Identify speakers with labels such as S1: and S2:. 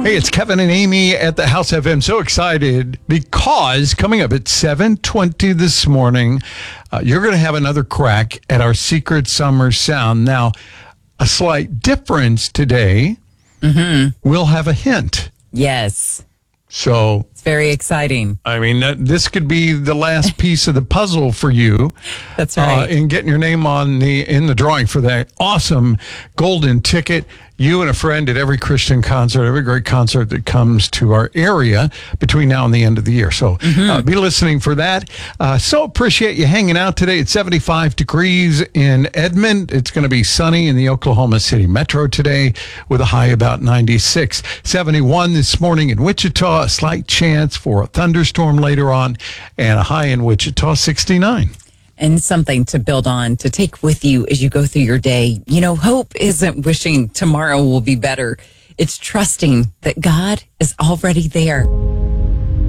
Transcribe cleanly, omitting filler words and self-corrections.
S1: Hey, it's Kevin and Amy at the House FM. So excited because coming up at 7:20 this morning, you're going to have another crack at our secret summer sound. Now, a slight difference today. We'll have a hint.
S2: Yes.
S1: So
S2: It's very exciting.
S1: I mean, this could be the last piece of the puzzle for you.
S2: That's right.
S1: In getting your name in the drawing for that awesome golden ticket. You and a friend at every Christian concert, every great concert that comes to our area between now and the end of the year. So be listening for that. So appreciate you hanging out today. It's 75 degrees in Edmond. It's going to be sunny in the Oklahoma City metro today with a high about 96. 71 this morning in Wichita, a slight chance for a thunderstorm later on, and a high in Wichita, 69.
S2: And something to build on, to take with you as you go through your day. You know, hope isn't wishing tomorrow will be better. It's trusting that God is already there.